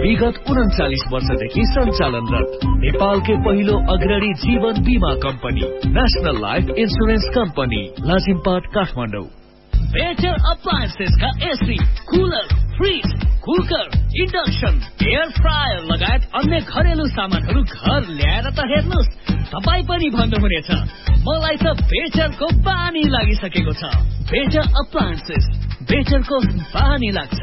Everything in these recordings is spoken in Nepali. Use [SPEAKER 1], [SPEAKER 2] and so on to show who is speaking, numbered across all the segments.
[SPEAKER 1] विगत 39 वर्षदेखि सञ्चालनरत नेपालकै पहिलो अग्रणी जीवन बीमा company national life insurance company Lazimpat Kathmandu. Better appliances का AC, cooler, fridge, cooker, induction, air fryer लगायत अन्य घरेलु सामानहरू घर ल्याएर त हेर्नुस्, तपाई पनि भन्नुहुनेछ मलाई त बेटरको बानी लागिसकेको छ। बेटर अप्लायन्सेस, बेटरको बानी लाग्छ।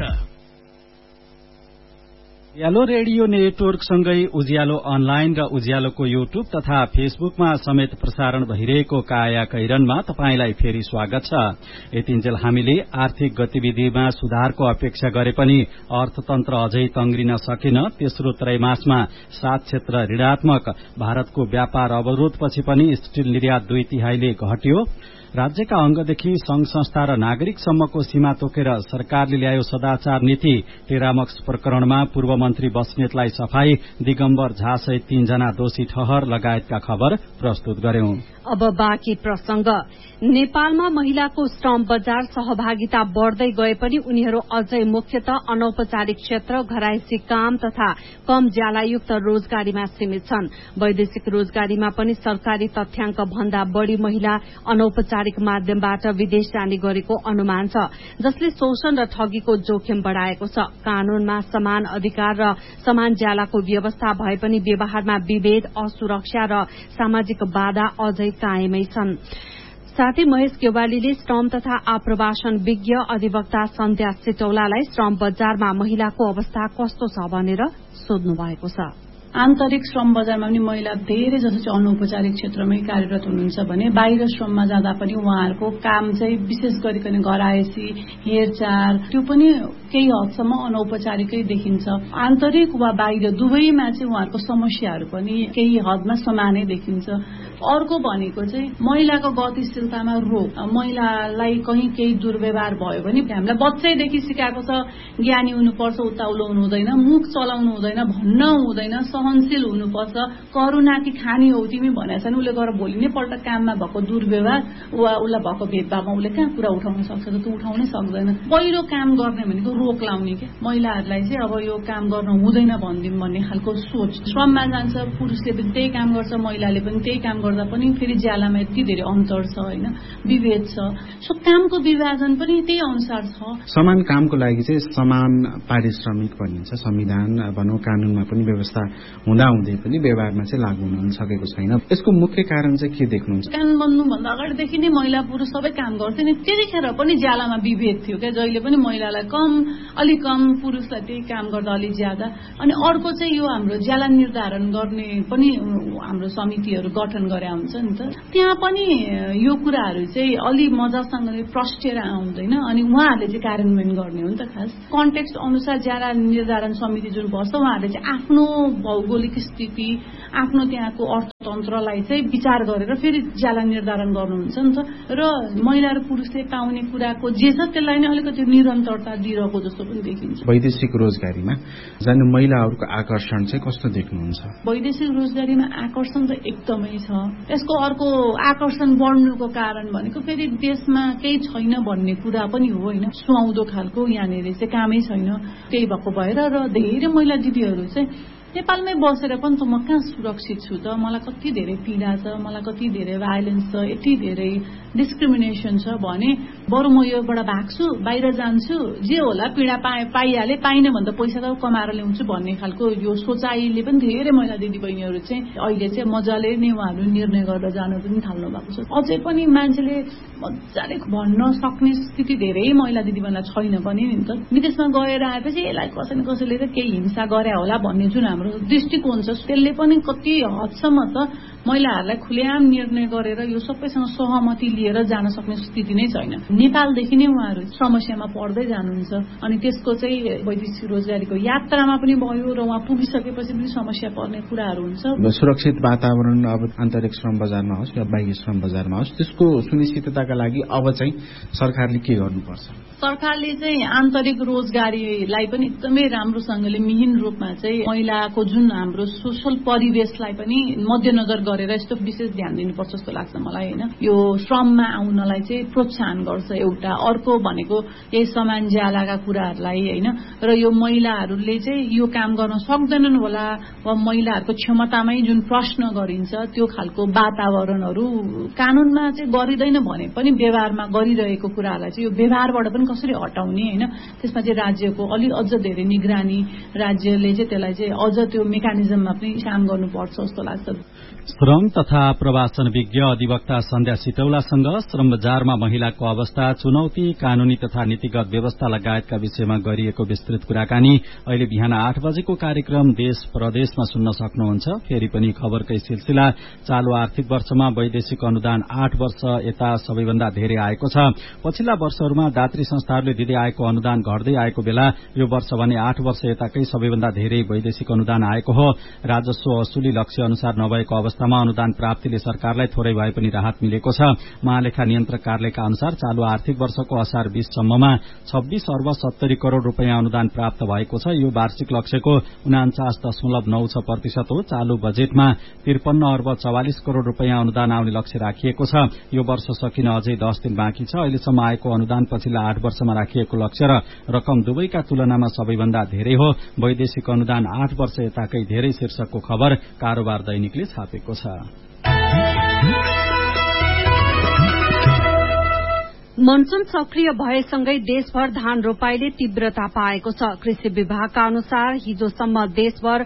[SPEAKER 2] उज्यालो रेडियो नेटवर्क सँगै उज्यालो अनलाइन र उज्यालोको युट्युब तथा फेसबुकमा समेत प्रसारण भइरहेको काया कैरनमा तपाईंलाई फेरि स्वागत छ। यतिन्जेल हामीले आर्थिक गतिविधिमा सुधारको अपेक्षा गरे पनि अर्थतन्त्र अझै तंग्रिन सकेन। तेस्रो त्रैमासमा 7 क्षेत्र ऋणात्मक। भारतको व्यापार अवरोधपछि पनि स्टील निर्यात 2/3 घट्यो। राज्यका अंगदेखि संघ संस्था र नागरिकसम्मको सीमा तोकेर सरकारले ल्यायो सदाचार नीति। टेरामक्स प्रकरणमा पूर्व मन्त्री बस्नेतलाई सफाई, दिगम्बर झा सहित 3 जना दोषी ठहर लगायतका खबर प्रस्तुत गर्यौं।
[SPEAKER 3] अब बाँकी प्रसंग। नेपालमा महिलाको श्रम बजार सहभागिता बढ़दै गए पनि उनीहरू अझै मुख्यतः अनौपचारिक क्षेत्र, घरायसी काम तथा कम ज्यालायुक्त रोजगारीमा सीमित छन्। वैदेशिक रोजगारीमा पनि सरकारी तथ्याङ्क भन्दा बढ़ी महिला अनौपचारिक माध्यमबाट विदेश जाने गरेको अनुमान छ, जसले शोषण र ठगीको जोखिम बढ़ाएको छ। कानूनमा समान अधिकार र समान ज्यालाको व्यवस्था भए पनि व्यवहारमा विभेद, असुरक्षा र सामाजिक बाधा अझै कायमै छन्। साथै महेश गेवालीले श्रम तथा आप्रवासन विज्ञ अधिवक्ता सन्ध्या सिटौलालाई श्रम बजारमा महिलाको अवस्था कस्तो छ भनेर सोध्नु भएको छ।
[SPEAKER 4] आन्तरिक श्रम बजारमा पनि महिला धेरै जसो चाहिँ अनौपचारिक क्षेत्रमै कार्यरत हुनुहुन्छ भने बाहिर श्रममा जाँदा पनि उहाँहरूको काम चाहिँ विशेष गरिकन घरायसी, हेरचाह त्यो पनि केही हदसम्म अनौपचारिकै देखिन्छ। आन्तरिक वा बाहिर दुवैमा चाहिँ उहाँहरूको समस्याहरू पनि केही हदमा समानै देखिन्छ। अर्को भनेको चाहिँ महिलाको गतिशीलतामा रोक। महिलालाई कहीँ केही दुर्व्यवहार भयो भने हामीलाई बच्चैदेखि सिकाएको छ ज्ञानी हुनुपर्छ, उताउलो हुनु हुँदैन, मुख चलाउनु हुँदैन, भन्न हुँदैन, सहनशील हुनुपर्छ, करुणा कि खानी हो तिमी भनेको छ भने उसले गएर भोलि नै पल्ट काममा भएको दुर्व्यवहार वा उसलाई भएको भेदभावमा उसले कहाँ कुरा उठाउन सक्छ त? त्यो उठाउनै सक्दैन। पहिलो काम गर्ने भनेको रोक लाउने के महिलाहरूलाई चाहिँ अब यो काम गर्न हुँदैन भनिदिउँ भन्ने खालको सोच। श्रममा जान्छ, पुरुषले पनि त्यही काम गर्छ, महिलाले पनि त्यही काम गर्दा पनि फेरि ज्यालामा यति धेरै अन्तर छ होइन, विभेद छ। सो कामको विभाजन पनि त्यही अनुसार छ।
[SPEAKER 5] समान कामको लागि चाहिँ समान पारिश्रमिक भनिन्छ। संविधान भनौँ कानूनमा पनि व्यवस्था हुँदाहुँदै पनि व्यवहारमा चाहिँ लागू हुन सकेको छैन। यसको मुख्य कारण चाहिँ के देख्नुहुन्छ?
[SPEAKER 4] कानून बन्नुभन्दा अगाडिदेखि नै महिला पुरुष सबै काम गर्थे नि, त्यतिखेर पनि ज्यालामा विभेद थियो क्या। जहिले पनि महिलालाई अलिक कम, पुरुषलाई त्यही काम गर्दा अलिक ज्यादा। अनि अर्को चाहिँ यो हाम्रो ज्याला निर्धारण गर्ने पनि हाम्रो समितिहरू गठन गरे हुन्छ नि त, त्यहाँ पनि यो कुराहरू चाहिँ अलि मजासँगले प्रष्टेर आउँदैन अनि उहाँहरूले चाहिँ कार्यान्वयन गर्ने हो नि त। खास कन्टेक्स्ट अनुसार ज्याला निर्धारण समिति जुन बस्छ उहाँहरूले चाहिँ आफ्नो भौगोलिक स्थिति, आफ्नो त्यहाँको अर्थतन्त्रलाई चाहिँ विचार गरेर फेरि ज्याला निर्धारण गर्नुहुन्छ नि त। र महिला र पुरुषले पाउने कुराको जे छ त्यसलाई नै अलिकति निरन्तरता दिइरहेको जस्तो पनि देखिन्छ।
[SPEAKER 5] वैदेशिक रोजगारीमा जाने महिलाहरूको आकर्षण चाहिँ कस्तो देख्नुहुन्छ?
[SPEAKER 4] वैदेशिक रोजगारीमा आकर्षण त एकदमै छ। यसको अर्को आकर्षण बढ्नुको कारण भनेको फेरि देशमा केही छैन भन्ने कुरा पनि हो होइन, सुहाउँदो खालको यहाँनिर चाहिँ कामै छैन। त्यही भएको भएर र धेरै महिला दिदीहरू चाहिँ नेपालमै बसेर पनि त म कहाँ सुरक्षित छु त, मलाई कति धेरै पीडा छ, मलाई कति धेरै भाइलेन्स छ, यति धेरै डिस्क्रिमिनेसन छ भने बरु म योबाट भाग्छु, बाहिर जान्छु, जे होला पीडा पाइहाले, पाइन भन्दा पैसा त कमाएर ल्याउँछु भन्ने खालको यो सोचाइले पनि धेरै महिला दिदीबहिनीहरू चाहिँ अहिले चाहिँ मजाले नै उहाँहरू निर्णय गरेर जानु पनि थाल्नु भएको छ। अझै पनि मान्छेले मजाले भन्न सक्ने स्थिति धेरै महिला दिदीबहिनीलाई छैन पनि नि त। विदेशमा गएर आएपछि यसलाई कसै न कसैले त केही हिंसा गरे होला भन्ने जुन हाम्रो दृष्टिकोण छ त्यसले पनि कति हदसम्म त महिलाहरूलाई खुलेआम निर्णय गरेर यो सबैसँग सहमति लिएर जान सक्ने स्थिति नै छैन। नेपालदेखि नै उहाँहरू समस्यामा पर्दै जानुहुन्छ अनि त्यसको चाहिँ वैदेशिक रोजगारीको यात्रामा पनि भयो र उहाँ पुगिसकेपछि पनि समस्या पर्ने कुराहरू हुन्छ।
[SPEAKER 5] सुरक्षित वातावरण अब आन्तरिक श्रम बजारमा होस् या बाह्य श्रम बजारमा होस् त्यसको सुनिश्चितताका लागि अब चाहिँ सरकारले के गर्नुपर्छ?
[SPEAKER 4] सरकारले चाहिँ आन्तरिक रोजगारीलाई पनि एकदमै राम्रोसँगले मिहिन रूपमा चाहिँ महिलाको जुन हाम्रो सोसल परिवेशलाई पनि मध्यनजर गरेर यस्तो विशेष ध्यान दिनुपर्छ जस्तो लाग्छ मलाई हैन। यो श्रममा आउनलाई चाहिँ प्रोत्साहन गर्छ एउटा। अर्को भनेको यही समान ज्यालाका कुराहरूलाई हैन, र यो महिलाहरूले चाहिँ यो काम गर्न सक्दैनन् होला वा महिलाहरूको क्षमतामै जुन प्रश्न गरिन्छ त्यो खालको वातावरणहरू कानूनमा चाहिँ गरिँदैन भने पनि व्यवहारमा गरिरहेको कुराहरूलाई चाहिँ यो व्यवहारबाट पनि कसरी हटाउने हैन, त्यसमा चाहिँ राज्यको अलि अझ धेरै निगरानी, राज्यले चाहिँ त्यसलाई चाहिँ अझ त्यो मेकानिजममा पनि काम गर्नुपर्छ जस्तो लाग्छ।
[SPEAKER 2] श्रम तथा प्रवासन विज्ञ अधिवक्ता सन्ध्या सिटौलासँग श्रम बजारमा महिलाको अवस्था, चुनौती, कानूनी तथा नीतिगत व्यवस्था लगायतका विषयमा गरिएको विस्तृत कुराकानी अहिले बिहान 8 बजेको कार्यक्रम देश प्रदेशमा सुन्न सक्नुहुन्छ। फेरि पनि खबरकै सिलसिला। चालू आर्थिक वर्षमा वैदेशिक अनुदान 8 वर्ष यता सबैभन्दा धेरै आएको छ। पछिल्ला वर्षहरूमा दात्री संस्थाहरूले दिँदै आएको अनुदान घट्दै आएको बेला यो वर्ष भने 8 वर्ष यताकै सबैभन्दा धेरै वैदेशिक अनुदान आएको हो। राजस्व वसूली लक्ष्य अनुसार नभएको अवस्थामा अनुदान प्राप्तिले सरकारलाई थोरै भए पनि राहत मिलेको छ। महालेखा नियन्त्रक कार्यालयका अनुसार चालू आर्थिक वर्षको असार 20 सम्ममा 26 अर्ब 70 करोड़ रूपियाँ अनुदान प्राप्त भएको छ। यो वार्षिक लक्ष्यको 49.96% हो। चालू बजेटमा 53 अर्ब 44 करोड़ रूपियाँ अनुदान आउने लक्ष्य राखिएको छ। यो वर्ष सकिन अझै 10 दिन बाँकी छ। अहिलेसम्म आएको अनुदान पछिल्ला 8 वर्षमा राखिएको लक्ष्य र रकम दुवैका तुलनामा सबैभन्दा धेरै हो। वैदेशिक अनुदान 8 वर्ष यताकै धेरै शीर्षकको खबर कारोबार दैनिकले छापेको छ।
[SPEAKER 3] मनसून सक्रिय भएसँगै देशभर धान रोपाईले तीव्रता पाएको छ। कृषि विभागका अनुसार हिजोसम्म देशभर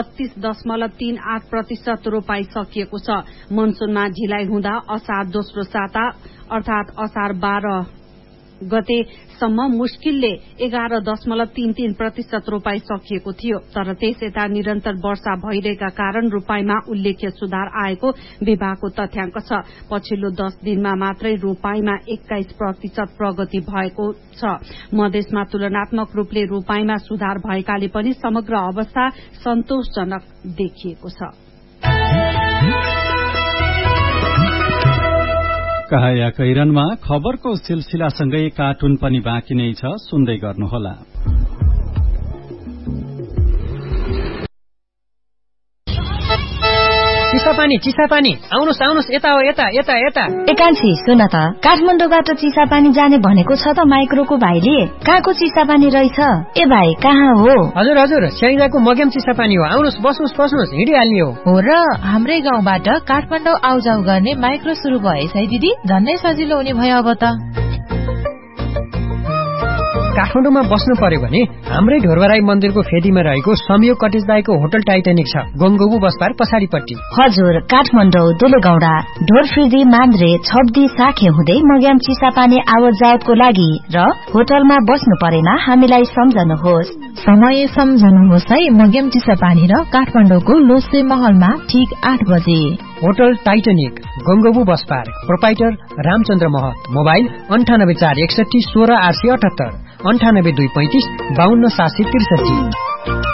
[SPEAKER 3] 32.38% रोपाई सकिएको छ। मनसूनमा ढिलाइ हुँदा असार दोस्रो साता अर्थात असार 12 गतेसम्म मुश्किलले 11.33% रोपाई सकिएको थियो। तर त्यस यता निरन्तर वर्षा भइरहेका कारण रोपाईमा उल्लेख्य सुधार आएको विभागको तथ्याङ्क छ। पछिल्लो 10 दिनमा मात्रै रोपाईमा 21% प्रगति भएको छ। मधेसमा तुलनात्मक रूपले रोपाईमा सुधार भएकाले पनि समग्र अवस्था सन्तोषजनक देखिएको छ।
[SPEAKER 2] कहाया कैरनमा खबरको सिलसिलासँगै कार्टुन पनि बाँकी नै छ, सुन्दै गर्नुहोला।
[SPEAKER 6] चिसापानी आउनुस् आउनुस्, यता हो यता यता यता।
[SPEAKER 7] एकान्छी सुन त, काठमाडौँबाट चिसापानी जाने भनेको छ त माइक्रोको भाइले। कहाँको चिसापानी रहेछ? ए भाइ कहाँ हो?
[SPEAKER 6] हजुर हजुर, स्याङ्जाको मग्याम चिसापानी हो। आउनुस् बस्नुस् हिँडिहाल्ने हो।
[SPEAKER 8] र हाम्रै गाउँबाट काठमाडौँ आउजाउ गर्ने माइक्रो सुरु भएछ है दिदी, झन्नै सजिलो हुने भयो अब त।
[SPEAKER 6] काठमाडौँमा बस्नु पर्यो भने हाम्रै ढोरबराई मन्दिरको फेदीमा रहेको संयोग कटेज दाईको होटल टाइटानिक छ, गंगोबु बसपार पछाडिपट्टि।
[SPEAKER 7] हजुर, काठमाडौँ दुलेगौडा ढोरफिदी मान्द्रे छब्दी साखे हुँदै मग्याम चिसापानी आवत जावतको लागि र होटलमा बस्नु परेमा हामीलाई सम्झनुहोस्।
[SPEAKER 8] समय सम्झनुहोस् है। मग्याम चिसापानी र काठमाडौँको लोसे महलमा ठीक 8 बजे।
[SPEAKER 6] होटल टाइटानिक गंगोबु बसपार, प्रोपाइटर रामचन्द्र महत। मोबाइल 9841 16 878, 98 235 52 763।